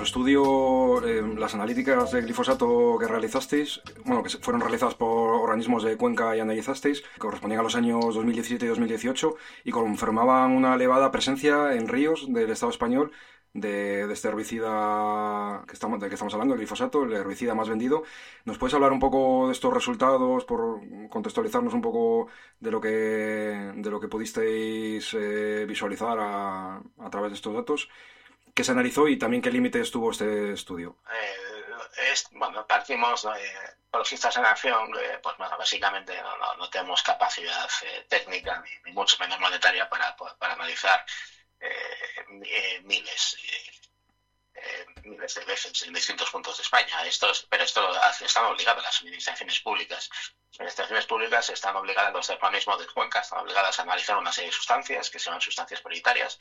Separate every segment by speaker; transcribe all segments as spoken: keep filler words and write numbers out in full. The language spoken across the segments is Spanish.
Speaker 1: vuestro estudio, eh, las analíticas de glifosato que realizasteis, bueno, que fueron realizadas por organismos de Cuenca y analizasteis, correspondían a los años dos mil diecisiete y dos mil dieciocho y confirmaban una elevada presencia en ríos del Estado español de, de este herbicida que estamos, del que estamos hablando, el glifosato, el herbicida más vendido. ¿Nos puedes hablar un poco de estos resultados, por contextualizarnos un poco de lo que, de lo que pudisteis eh, visualizar a, a través de estos datos? ¿Qué se analizó y también qué límites tuvo este estudio?
Speaker 2: Eh, es, bueno, partimos de ecologistas en acción, eh, pues bueno, básicamente no, no, no tenemos capacidad eh, técnica ni, ni mucho menos monetaria para, para analizar eh, eh, miles, eh, eh, miles de veces en distintos puntos de España. Esto es, pero esto hace, están obligadas las administraciones públicas. Las administraciones públicas están obligadas, los organismos de Cuenca están obligadas a analizar una serie de sustancias que se llaman sustancias prioritarias,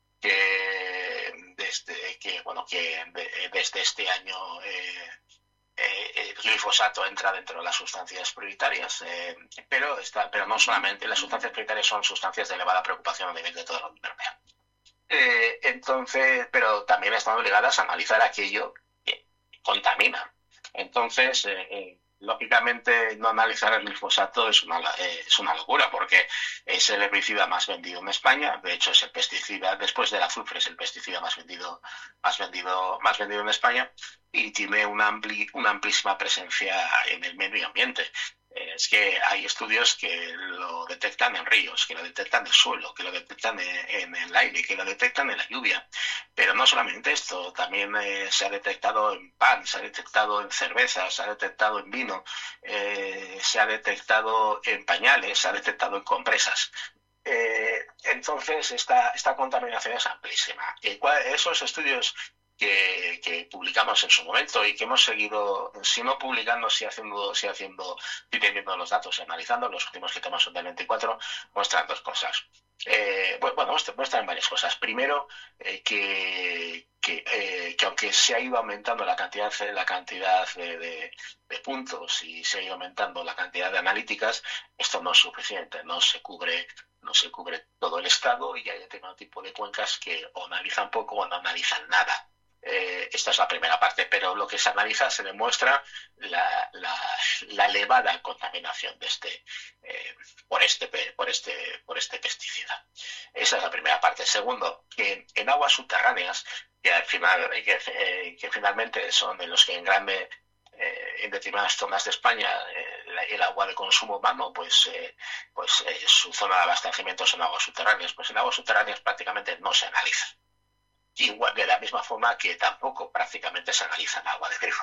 Speaker 2: que desde que bueno que de, desde este año eh, eh, el glifosato entra dentro de las sustancias prioritarias, eh, pero está pero no solamente las sustancias prioritarias son sustancias de elevada preocupación a nivel de toda la Unión Europea. Eh, entonces, pero también están obligadas a analizar aquello que contamina. Entonces, eh, eh, lógicamente, no analizar el glifosato es una, eh, es una locura, porque es el herbicida más vendido en España. De hecho, es el pesticida, después del azufre, es el pesticida más vendido, más vendido, más vendido en España, y tiene una, ampli, una amplísima presencia en el medio ambiente. Es que hay estudios que lo detectan en ríos, que lo detectan en el suelo, que lo detectan en, en el aire, que lo detectan en la lluvia. Pero no solamente esto, también eh, se ha detectado en pan, se ha detectado en cerveza, se ha detectado en vino, eh, se ha detectado en pañales, se ha detectado en compresas. Eh, entonces, esta, esta contaminación es amplísima. Y esos estudios Que, que publicamos en su momento y que hemos seguido, si no publicando, si haciendo, si haciendo, si teniendo los datos y analizando, los últimos que tenemos son del veinticuatro, muestran dos cosas. Eh, bueno, muestran varias cosas. Primero, eh, que, que, eh, que aunque se ha ido aumentando la cantidad, la cantidad de, de, de puntos y se ha ido aumentando la cantidad de analíticas, esto no es suficiente, no se cubre no se cubre todo el estado y hay determinado tipo de cuencas que o analizan poco o no analizan nada. Eh, esta es la primera parte, pero lo que se analiza se demuestra la, la, la elevada contaminación de este, eh, por, este, por, este, por este pesticida. Esa es la primera parte. Segundo, que en aguas subterráneas, que, al final, que, eh, que finalmente son en los que en grande eh, en determinadas zonas de España eh, el agua de consumo humano, pues, eh, pues eh, su zona de abastecimiento son aguas subterráneas. Pues en aguas subterráneas prácticamente no se analiza. Igual, de la misma forma que tampoco prácticamente se analiza el agua de grifo.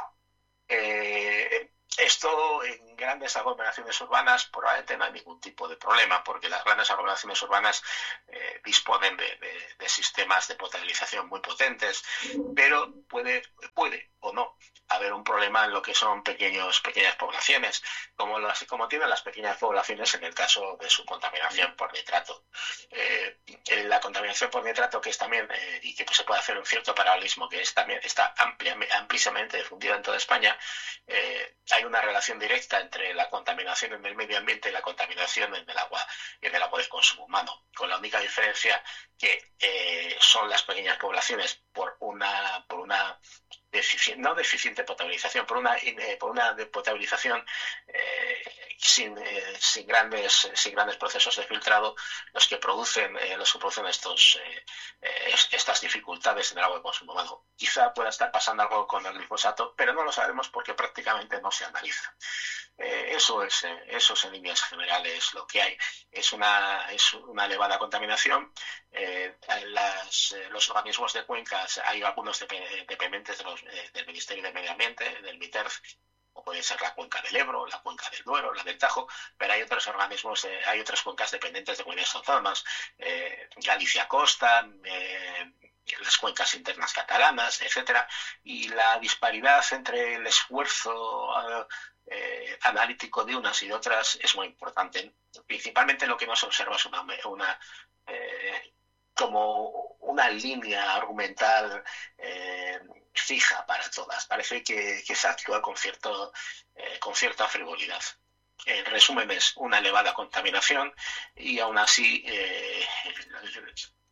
Speaker 2: Eh, esto en grandes aglomeraciones urbanas probablemente no hay ningún tipo de problema, porque las grandes aglomeraciones urbanas eh, disponen de, de, de sistemas de potabilización muy potentes, pero puede, puede o no haber un problema en lo que son pequeños, pequeñas poblaciones, como, las, como tienen las pequeñas poblaciones en el caso de su contaminación por nitrato. Eh, la contaminación por nitrato, que es también, eh, y que pues, se puede hacer un cierto paralelismo, que es también está amplia, amplísimamente difundida en toda España, eh, hay una relación directa entre la contaminación en el medio ambiente y la contaminación en el agua, en el agua de consumo humano, con la única diferencia que eh, son las pequeñas poblaciones por una, por una deficiente, no deficiente potabilización, por una, eh, por una potabilización eh, sin, eh, sin, grandes, sin grandes procesos de filtrado, los que producen, eh, los que producen estos, eh, eh, estas dificultades en el agua de consumo humano. Quizá pueda estar pasando algo con el glifosato, pero no lo sabemos porque prácticamente no se analiza. Eh, eso es eh, eso es en líneas generales lo que hay. Es una, es una elevada contaminación. Eh, las, eh, los organismos de cuencas, hay algunos dep- dependientes de los, eh, del Ministerio de Medio Ambiente, del MITERF, o puede ser la cuenca del Ebro, la cuenca del Duero, la del Tajo, pero hay otros organismos, eh, hay otras cuencas dependientes de comunidades autónomas, eh, Galicia Costa, eh, las cuencas internas catalanas, etcétera, y la disparidad entre el esfuerzo eh, analítico de unas y de otras es muy importante. Principalmente lo que no se observa es una, una eh, como una línea argumental eh, fija para todas. Parece que, que se actúa con, cierto, eh, con cierta frivolidad. En resumen, es una elevada contaminación y aún así eh,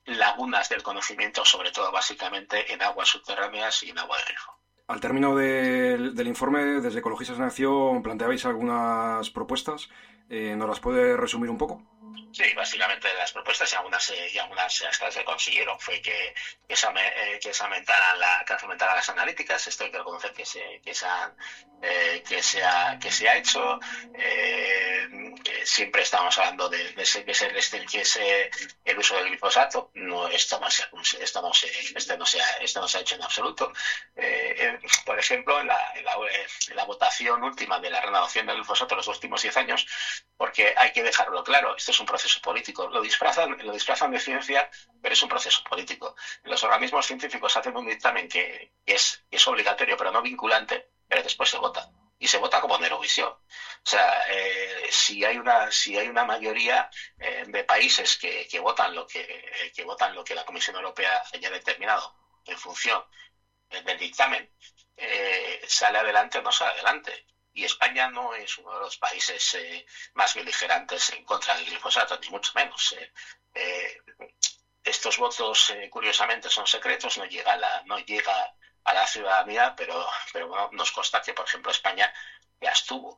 Speaker 2: lagunas del conocimiento, sobre todo básicamente en aguas subterráneas y en agua de grifo.
Speaker 1: Al término del, del informe, desde Ecologistas en Acción planteabais algunas propuestas. Eh, ¿nos las puede resumir un poco?
Speaker 2: Sí, básicamente las propuestas y algunas, eh, y algunas las que se consiguieron fue que, que, se, eh, que, se aumentaran la, que se aumentaran las analíticas. Esto hay que reconocer que se, que se, han, eh, que se, ha, que se ha hecho. Eh, siempre estamos hablando de, de que se restringiese el uso del glifosato. No, esto, no se, esto, no se, esto, no se ha, esto no se ha hecho en absoluto. Eh, por ejemplo, en la, en, la, en la votación última de la renovación del glifosato en los últimos diez años, porque hay que dejarlo claro, esto es un proceso político. Lo disfrazan, lo disfrazan de ciencia, pero es un proceso político. Los organismos científicos hacen un dictamen que, que, es, que es obligatorio, pero no vinculante, pero después se vota. Y se vota como en Eurovisión. O sea, eh, si hay una si hay una mayoría eh, de países que, que votan lo que, eh, que votan lo que la Comisión Europea haya determinado en función del dictamen, eh, sale adelante o no sale adelante. Y España no es uno de los países eh, más beligerantes en contra del glifosato, ni mucho menos. Eh, eh, estos votos, eh, curiosamente, son secretos, no llega a la, no llega a la ciudadanía, pero, pero bueno, nos consta que, por ejemplo, España ya estuvo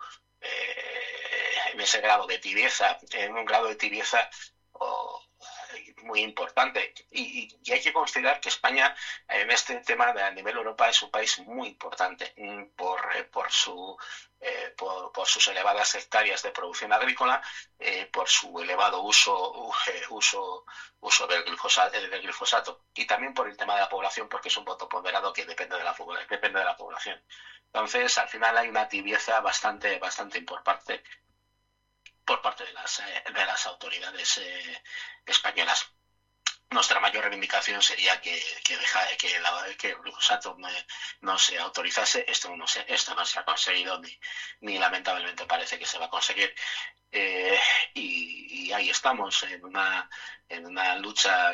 Speaker 2: eh, en ese grado de tibieza, en un grado de tibieza oh, muy importante. Y, y hay que considerar que España, en este tema de a nivel Europa, es un país muy importante por, eh, por, su, eh, por, por sus elevadas hectáreas de producción agrícola, eh, por su elevado uso, eh, uso, uso del, glifosato, del glifosato, y también por el tema de la población, porque es un voto ponderado que depende de la, depende de la población. Entonces, al final hay una tibieza bastante, bastante importante por parte de las, eh, de las autoridades eh, españolas. Nuestra mayor reivindicación sería que, que, deja, que, la, que el glifosato no, no se autorizase. Esto no se, esto no se ha conseguido ni, ni lamentablemente parece que se va a conseguir. Eh, y, y ahí estamos en una, en una lucha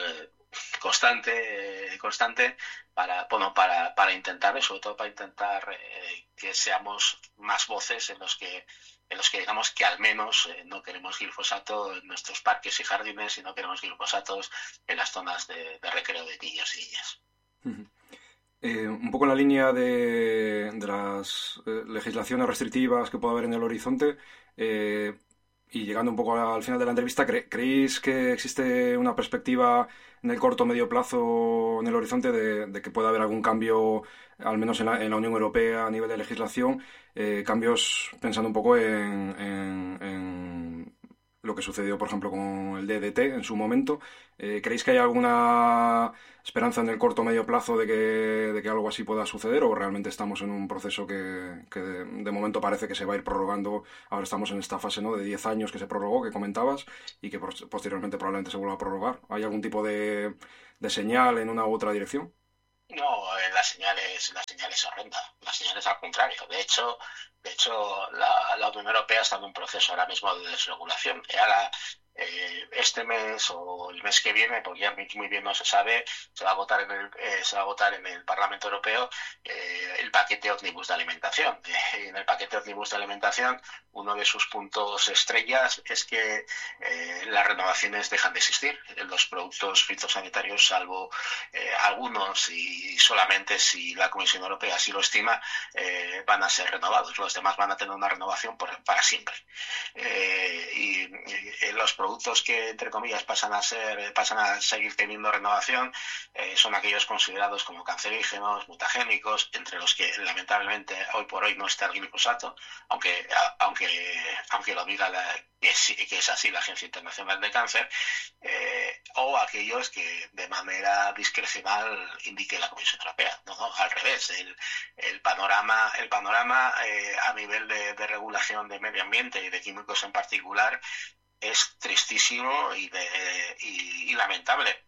Speaker 2: constante, eh, constante para, bueno, para, para intentar, sobre todo para intentar eh, que seamos más voces en los que en los que digamos que al menos eh, no queremos glifosato en nuestros parques y jardines y no queremos glifosatos en las zonas de, de recreo de niños y niñas.
Speaker 1: Uh-huh. Eh, un poco en la línea de, de las eh, legislaciones restrictivas que puede haber en el horizonte, eh, y llegando un poco al final de la entrevista, ¿cre- ¿creéis que existe una perspectiva en el corto o medio plazo en el horizonte de, de que pueda haber algún cambio, al menos en la, en la Unión Europea a nivel de legislación, eh, cambios pensando un poco en, en, en lo que sucedió, por ejemplo, con el D D T en su momento? Eh, ¿Creéis que hay alguna esperanza en el corto o medio plazo de que, de que algo así pueda suceder, o realmente estamos en un proceso que, que de, de momento parece que se va a ir prorrogando? Ahora estamos en esta fase, ¿no?, de diez años que se prorrogó, que comentabas, y que posteriormente probablemente se vuelva a prorrogar. ¿Hay algún tipo de, de señal en una u otra dirección?
Speaker 2: No, eh, la señal es, la señal es horrenda. La señal es al contrario. De hecho, de hecho la, la Unión Europea está en un proceso ahora mismo de desregulación. Y ahora, eh, este mes o el mes que viene, porque ya muy bien no se sabe, se va a votar en el, eh, se va a votar en el Parlamento Europeo eh, el paquete Omnibus de alimentación. Eh, en el paquete Omnibus de alimentación, uno de sus puntos estrellas es que eh, las renovaciones dejan de existir. Los productos fitosanitarios, salvo eh, algunos y solamente si la Comisión Europea así lo estima, eh, van a ser renovados. Los demás van a tener una renovación por, para siempre. Eh, y, y los productos que, entre comillas, pasan a ser, pasan a seguir teniendo renovación eh, son aquellos considerados como cancerígenos, mutagénicos, entre los que lamentablemente hoy por hoy no está el glifosato, aunque aunque aunque lo diga la, que, es, que es así la Agencia Internacional de Cáncer, eh, o aquellos que de manera discrecional indique la Comisión Europea. No, no, al revés. El, el panorama, el panorama eh, a nivel de, de regulación de medio ambiente y de químicos en particular es tristísimo y, de, y, y lamentable.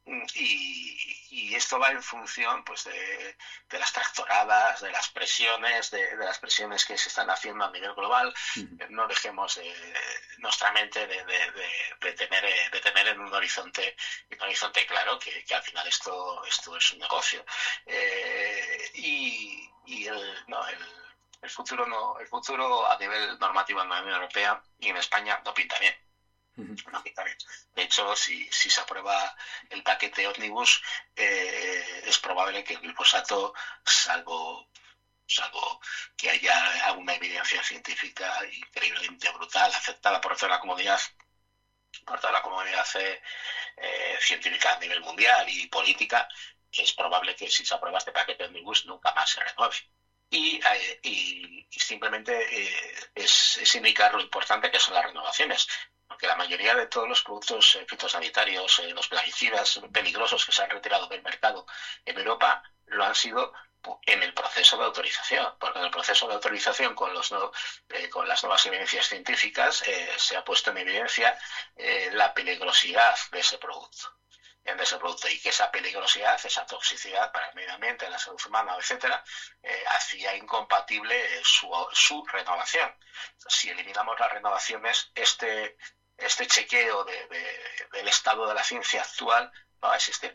Speaker 2: Y, y esto va en función pues de, de las tractoradas, de las presiones, de, de las presiones que se están haciendo a nivel global. Uh-huh. No dejemos eh, nuestra mente de, de, de, de tener de tener en un horizonte un horizonte claro que, que al final esto esto es un negocio. Eh, y y el, no, el, el futuro no el futuro a nivel normativo en la Unión Europea y en España no pinta bien.
Speaker 1: Uh-huh.
Speaker 2: De hecho, si, si se aprueba el paquete ómnibus, eh, es probable que el glifosato, salvo, salvo que haya alguna evidencia científica increíblemente brutal, aceptada por toda la comunidad, por toda la comunidad eh, eh, científica a nivel mundial y política, es probable que si se aprueba este paquete ómnibus nunca más se renueve. Y, eh, y, y simplemente eh, es, es indicar lo importante que son las renovaciones, porque la mayoría de todos los productos eh, fitosanitarios, eh, los plaguicidas peligrosos que se han retirado del mercado en Europa, lo han sido en el proceso de autorización, porque en el proceso de autorización con, los no, eh, con las nuevas evidencias científicas eh, se ha puesto en evidencia eh, la peligrosidad de ese producto. de ese producto y que esa peligrosidad, esa toxicidad para el medio ambiente, la salud humana, etcétera, eh, hacía incompatible su, su renovación. Si eliminamos las renovaciones, este, este chequeo de, de, del estado de la ciencia actual no va a existir.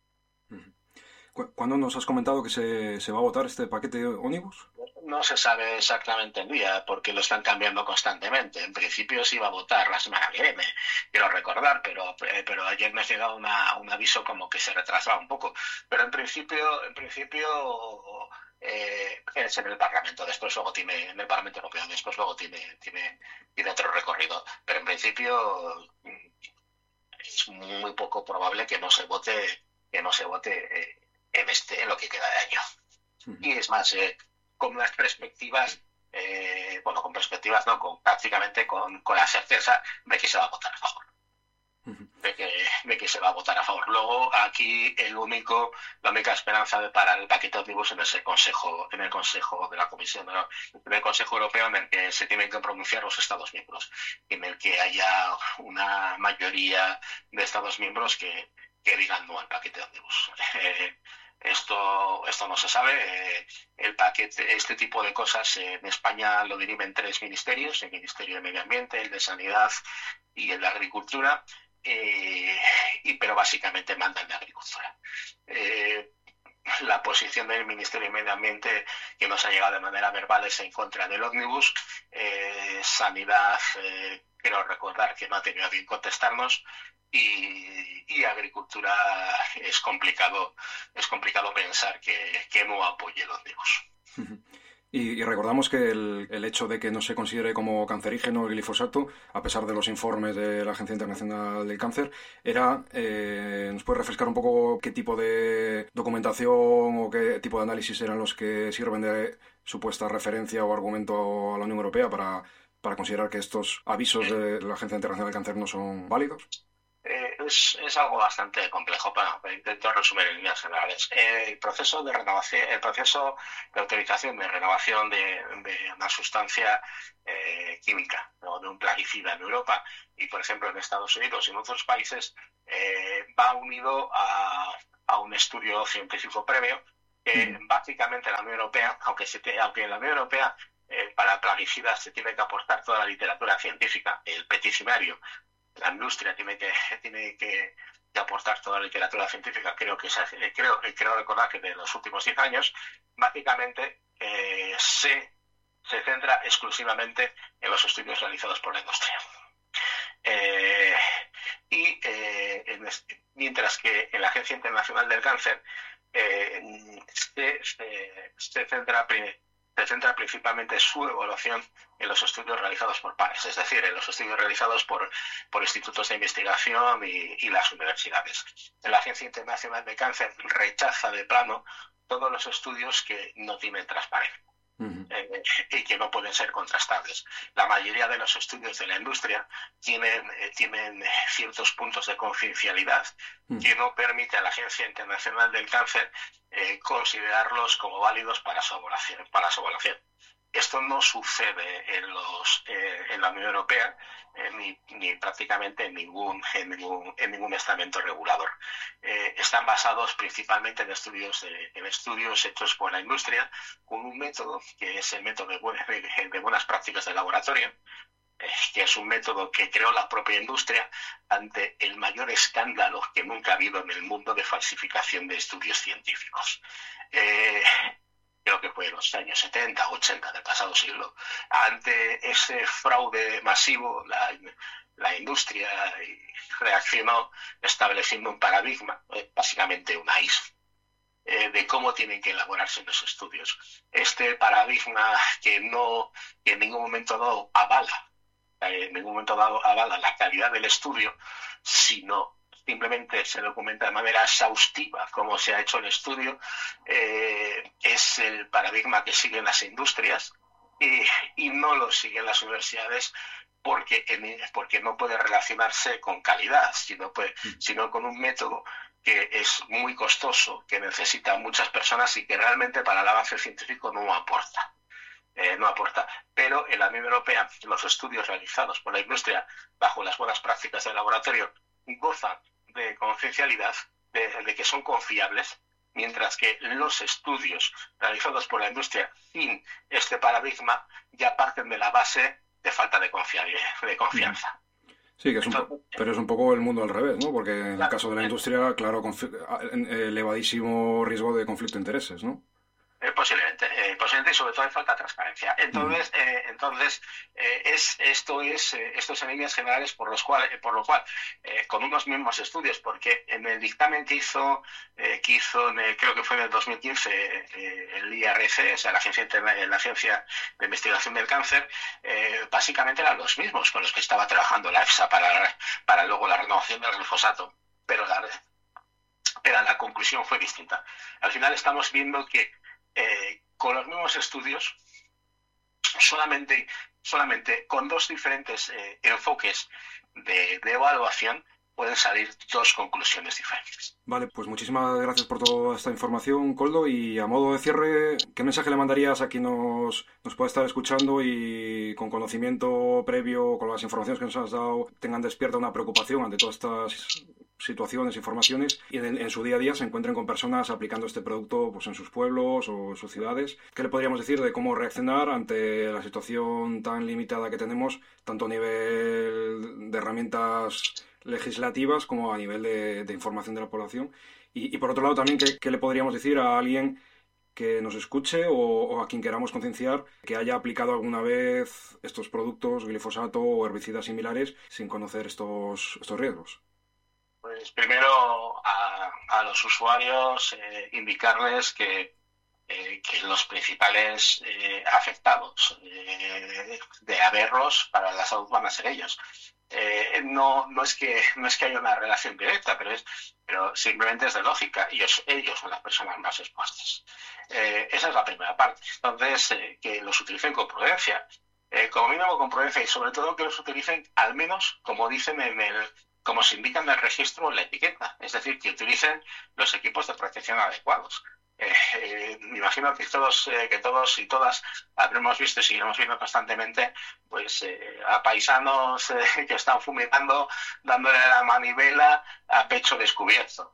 Speaker 1: ¿Cuándo nos has comentado que se, se va a votar este paquete ómnibus?
Speaker 2: No se sabe exactamente el día porque lo están cambiando constantemente. En principio se iba a votar la semana que viene, quiero recordar, pero, pero ayer me ha llegado una, un aviso como que se retrasaba un poco. Pero en principio, en principio eh, es en el Parlamento, después luego tiene, en el Parlamento Europeo, después luego tiene, tiene, tiene otro recorrido. Pero en principio es muy poco probable que no se vote, que no se vote eh, en este, en lo que queda de año. Sí. Y es más, eh, con unas perspectivas, eh, bueno, con perspectivas, no, con prácticamente con, con la certeza de que se va a votar a favor. De que, de que se va a votar a favor. Luego, aquí el único, la única esperanza de parar el paquete ómnibus en ese consejo, en el Consejo de la Comisión, en el Consejo Europeo, en el que se tienen que pronunciar los Estados miembros, en el que haya una mayoría de Estados miembros que, que digan no al paquete ómnibus. Eh, Esto, esto no se sabe. Eh, el paquete, este tipo de cosas eh, en España lo dirimen tres ministerios: el Ministerio de Medio Ambiente, el de Sanidad y el de Agricultura, eh, y, pero básicamente mandan de Agricultura. Eh, la posición del Ministerio de Medio Ambiente, que nos ha llegado de manera verbal, es en contra del ómnibus. Eh, Sanidad, eh, quiero recordar que no ha tenido a bien contestarnos. Y, y Agricultura es complicado es complicado pensar que, que no apoye el ómnibus.
Speaker 1: Y, y recordamos que el, el hecho de que no se considere como cancerígeno el glifosato, a pesar de los informes de la Agencia Internacional del Cáncer, era, eh, ¿nos puede refrescar un poco qué tipo de documentación o qué tipo de análisis eran los que sirven de supuesta referencia o argumento a la Unión Europea para, para considerar que estos avisos de la Agencia Internacional del Cáncer no son válidos?
Speaker 2: Eh, es, es algo bastante complejo, pero, pero intento resumir en líneas generales. Eh, el proceso de renovación, el proceso de autorización de renovación de, de una sustancia eh, química, ¿no?, de un plaguicida en Europa y, por ejemplo, en Estados Unidos y en otros países, eh, va unido a, a un estudio científico previo que mm. básicamente la Unión Europea, aunque, se te, aunque en la Unión Europea eh, para plaguicidas se tiene que aportar toda la literatura científica, el peticionario, la industria tiene que tiene que, que aportar toda la literatura científica, creo que se, creo creo recordar que de los últimos diez años, básicamente eh, se se centra exclusivamente en los estudios realizados por la industria. Eh, y eh, en, mientras que en la Agencia Internacional del Cáncer eh, se, se, se centra se centra principalmente su evaluación en los estudios realizados por pares, es decir, en los estudios realizados por, por institutos de investigación y, y las universidades. La Agencia Internacional de Cáncer rechaza de plano todos los estudios que no tienen transparencia. Uh-huh. eh, y que no pueden ser contrastables. La mayoría de los estudios de la industria tienen, eh, tienen ciertos puntos de confidencialidad uh-huh. que no permite a la Agencia Internacional del Cáncer eh, considerarlos como válidos para su evaluación. Para su evaluación. Esto no sucede en, los, eh, en la Unión Europea eh, ni, ni prácticamente en ningún, en ningún, en ningún estamento regulador. Eh, están basados principalmente en estudios, de, en estudios hechos por la industria con un método que es el método de, buenas, de, de buenas prácticas de laboratorio, eh, que es un método que creó la propia industria ante el mayor escándalo que nunca ha habido en el mundo de falsificación de estudios científicos. Eh, creo que fue en los años setenta, ochenta del pasado siglo. Ante ese fraude masivo, la, la industria reaccionó estableciendo un paradigma, básicamente una I S O, eh, de cómo tienen que elaborarse los estudios. Este paradigma que, no, que en ningún momento dado avala, eh, en ningún momento dado avala la calidad del estudio, sino simplemente se documenta de manera exhaustiva cómo se ha hecho el estudio, eh, es el paradigma que siguen las industrias y, y no lo siguen las universidades porque, porque no puede relacionarse con calidad, sino, puede, sino con un método que es muy costoso, que necesita muchas personas y que realmente para el avance científico no aporta. Eh, no aporta. Pero en la Unión Europea los estudios realizados por la industria bajo las buenas prácticas del laboratorio gozan de confidencialidad, de, de que son confiables, mientras que los estudios realizados por la industria sin este paradigma ya parten de la base de falta de, de confianza.
Speaker 1: Sí, que es un po- pero es un poco el mundo al revés, ¿no? Porque en el caso de la industria, claro, elevadísimo riesgo de conflicto de intereses, ¿no?
Speaker 2: Eh, posiblemente, eh, posiblemente y sobre todo hay falta de transparencia. Entonces, eh, entonces eh, es, esto es eh, esto es en líneas generales por los cual, por lo cual, eh, con unos mismos estudios, porque en el dictamen que hizo, eh, que hizo en el, creo que fue en el dos mil quince, eh, el I R C, o sea, la Agencia, la Agencia de Investigación del Cáncer, eh, básicamente eran los mismos con los que estaba trabajando la EFSA para, para luego la renovación del glifosato, pero la, pero la conclusión fue distinta. Al final estamos viendo que Eh, con los mismos estudios, solamente, solamente con dos diferentes eh, enfoques de, de evaluación pueden salir dos conclusiones diferentes.
Speaker 1: Vale, pues muchísimas gracias por toda esta información, Koldo, y a modo de cierre, ¿qué mensaje le mandarías a quien nos, nos pueda estar escuchando y con conocimiento previo, con las informaciones que nos has dado, tengan despierta una preocupación ante todas estas situaciones, informaciones, y en, en su día a día se encuentren con personas aplicando este producto pues, en sus pueblos o en sus ciudades? ¿Qué le podríamos decir de cómo reaccionar ante la situación tan limitada que tenemos, tanto a nivel de herramientas legislativas como a nivel de, de información de la población? Y, y por otro lado también, ¿qué, qué le podríamos decir a alguien que nos escuche o, o a quien queramos concienciar que haya aplicado alguna vez estos productos, glifosato o herbicidas similares, sin conocer estos, estos riesgos?
Speaker 2: Pues primero a, a los usuarios eh, indicarles que, eh, que los principales eh, afectados eh, de haberlos para la salud van a ser ellos. Eh, no, no, es que, no es que haya una relación directa, pero, es, pero simplemente es de lógica. Ellos, ellos son las personas más expuestas. Eh, esa es la primera parte. Entonces, eh, que los utilicen con prudencia. Eh, como mínimo con prudencia y sobre todo que los utilicen al menos, como dicen en el... como se indica en el registro en la etiqueta, es decir, que utilicen los equipos de protección adecuados. Eh, eh, me imagino que todos, eh, que todos y todas habremos visto y seguiremos viendo constantemente pues eh, a paisanos eh, que están fumigando, dándole la manivela a pecho descubierto.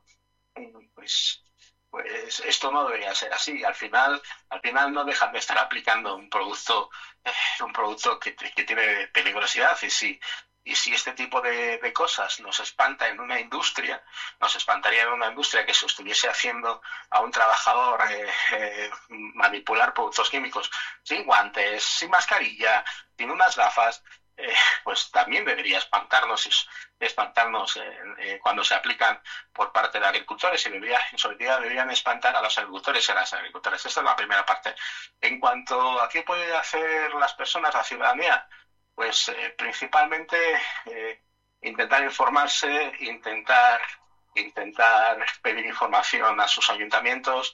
Speaker 2: Pues, pues esto no debería ser así. Al final, al final no dejan de estar aplicando un producto, eh, un producto que, que tiene peligrosidad y sí. Y si este tipo de, de cosas nos espanta en una industria, nos espantaría en una industria que se estuviese haciendo a un trabajador eh, eh, manipular productos químicos sin guantes, sin mascarilla, sin unas gafas, eh, pues también debería espantarnos, espantarnos eh, eh, cuando se aplican por parte de agricultores y debería, sobre todo deberían espantar a los agricultores y a las agricultoras. Esta es la primera parte. En cuanto a qué puede hacer las personas, la ciudadanía, pues eh, principalmente eh, intentar informarse, intentar, intentar pedir información a sus ayuntamientos,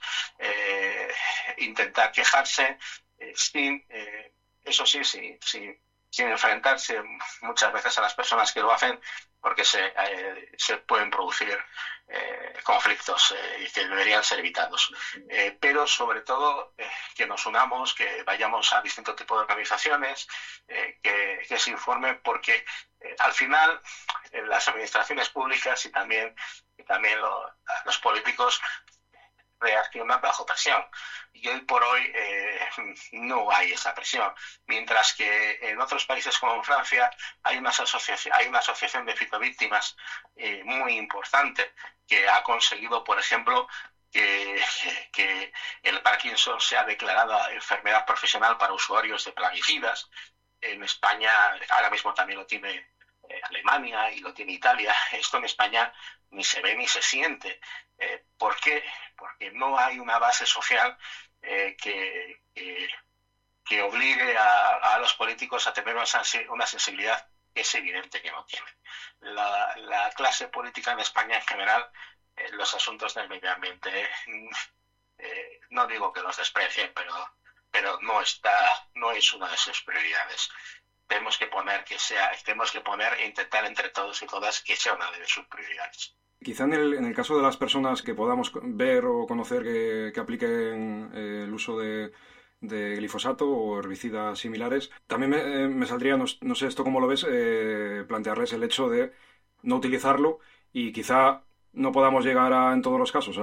Speaker 2: eh, intentar quejarse, eh, sin, eh, eso sí, sí, sí, sin enfrentarse muchas veces a las personas que lo hacen, porque se, eh, se pueden producir eh, conflictos eh, que deberían ser evitados. Eh, pero sobre todo eh, que nos unamos, que vayamos a distintos tipos de organizaciones, eh, que, que se informe, porque eh, al final eh, las administraciones públicas y también, y también lo, los políticos reaccionan bajo presión. Y hoy por hoy eh, no hay esa presión. Mientras que en otros países como en Francia hay una asociación, hay una asociación de fitovíctimas eh, muy importante que ha conseguido, por ejemplo, que, que el, Parkinson sea declarada enfermedad profesional para usuarios de plaguicidas. En España ahora mismo también lo tiene eh, Alemania y lo tiene Italia. Esto en España ni se ve ni se siente. Eh, ¿Por qué? Porque no hay una base social eh, que, que, que obligue a, a los políticos a tener una sensibilidad que es evidente que no tienen. La, la clase política en España en general, eh, los asuntos del medio ambiente, eh, no digo que los desprecien, pero pero no está, no es una de sus prioridades. Tenemos que poner que sea, tenemos que poner e intentar entre todos y todas que sea una de sus prioridades.
Speaker 1: Quizá en el, en el caso de las personas que podamos ver o conocer que, que apliquen eh, el uso de, de glifosato o herbicidas similares, también me, eh, me saldría, no, no sé esto cómo lo ves, eh, plantearles el hecho de no utilizarlo y quizá no podamos llegar a, en todos los casos a,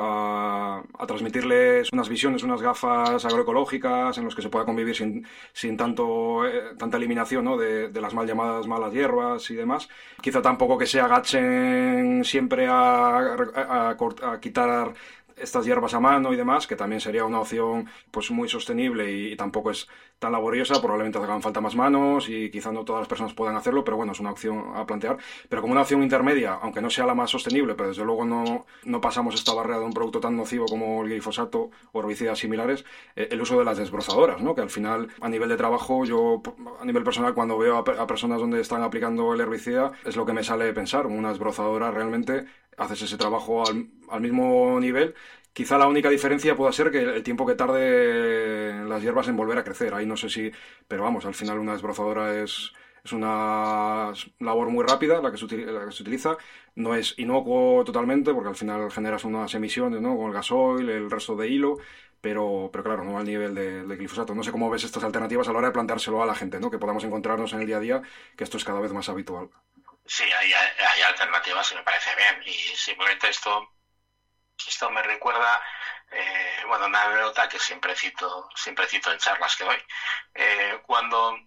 Speaker 1: a, a transmitirles unas visiones, unas gafas agroecológicas en los que se pueda convivir sin, sin tanto eh, tanta eliminación, ¿no? de, de las mal llamadas malas hierbas y demás. Quizá tampoco que se agachen siempre a, a, a, a quitar estas hierbas a mano y demás, que también sería una opción pues muy sostenible y, y tampoco es tan laboriosa, probablemente hagan falta más manos y quizá no todas las personas puedan hacerlo, pero bueno, es una opción a plantear. Pero como una opción intermedia, aunque no sea la más sostenible, pero desde luego no, no pasamos esta barrera de un producto tan nocivo como el glifosato o herbicidas similares, eh, el uso de las desbrozadoras, ¿no? Que al final, a nivel de trabajo, yo a nivel personal, cuando veo a, a personas donde están aplicando el herbicida, es lo que me sale pensar, una desbrozadora realmente haces ese trabajo al, al mismo nivel. Quizá la única diferencia pueda ser que el tiempo que tarde las hierbas en volver a crecer. Ahí no sé si... Pero vamos, al final una desbrozadora es, es una labor muy rápida la que, se utiliza, la que se utiliza. No es inocuo totalmente porque al final generas unas emisiones, ¿no? Con el gasoil, el resto de hilo. Pero, pero claro, no al nivel de, de glifosato. No sé cómo ves estas alternativas a la hora de planteárselo a la gente, ¿no? Que podamos encontrarnos en el día a día, que esto es cada vez más habitual.
Speaker 2: Sí, hay, hay alternativas y me parece bien. Y simplemente esto... Esto me recuerda, eh, bueno, una anécdota que siempre cito, siempre cito en charlas que doy. Eh, cuando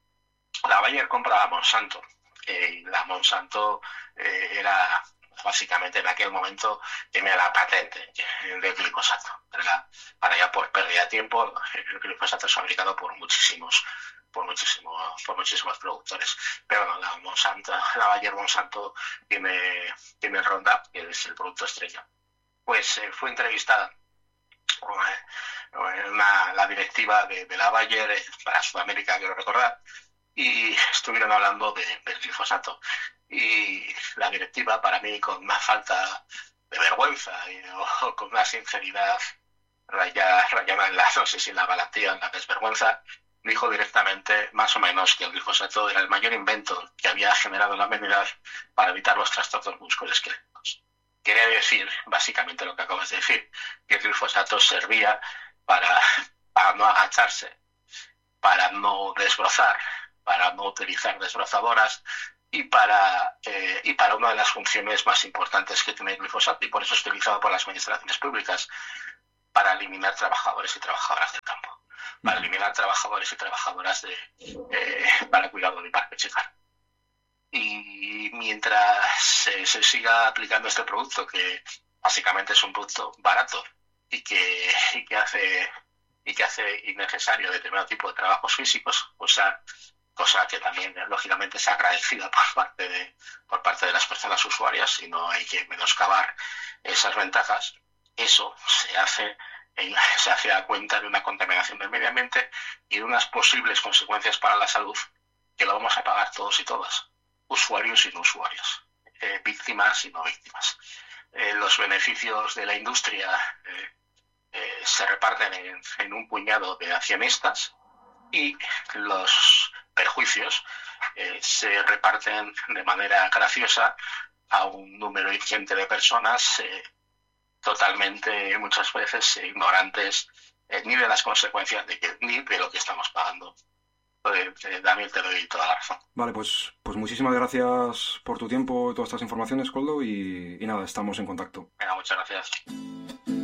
Speaker 2: la Bayer compraba a Monsanto, eh, la Monsanto eh, era básicamente en aquel momento tenía la patente del glifosato. Era, para ya por pérdida de tiempo, el glifosato es fabricado por muchísimos por muchísimos por muchísimos productores. Pero bueno, la Monsanto, la Bayer Monsanto tiene, tiene el Roundup, que es el producto estrella. Pues eh, fue entrevistada eh, una, la directiva de, de la Bayer eh, para Sudamérica, quiero recordar, y estuvieron hablando de, del glifosato. Y la directiva, para mí, con más falta de vergüenza y, o con una sinceridad rayada, rayada en la, no sé si en la valentía o en la desvergüenza, dijo directamente, más o menos, que el glifosato era el mayor invento que había generado la humanidad para evitar los trastornos musculoesqueléticos. Quiere decir, básicamente lo que acabas de decir, que el glifosato servía para, para no agacharse, para no desbrozar, para no utilizar desbrozadoras y para, eh, y para una de las funciones más importantes que tiene el glifosato, y por eso es utilizado por las administraciones públicas, para eliminar trabajadores y trabajadoras del campo, para eliminar trabajadores y trabajadoras de, eh, para cuidado del parque chicar. Y mientras se, se siga aplicando este producto, que básicamente es un producto barato y que, y que hace y que hace innecesario determinado tipo de trabajos físicos, cosa, cosa que también lógicamente es agradecida por parte de por parte de las personas usuarias, y no hay que menoscabar esas ventajas, eso se hace se hace a cuenta de una contaminación del medio ambiente y de unas posibles consecuencias para la salud que lo vamos a pagar todos y todas, usuarios y no usuarios, eh, víctimas y no víctimas. Eh, los beneficios de la industria eh, eh, se reparten en, en un puñado de accionistas, y los perjuicios eh, se reparten de manera graciosa a un número ingente de personas eh, totalmente, muchas veces, eh, ignorantes eh, ni de las consecuencias de que, ni de lo que estamos pagando. Daniel, te doy toda la razón.
Speaker 1: Vale, pues, pues muchísimas gracias por tu tiempo y todas estas informaciones, Koldo, y, y nada, estamos en contacto.
Speaker 2: Venga, muchas gracias.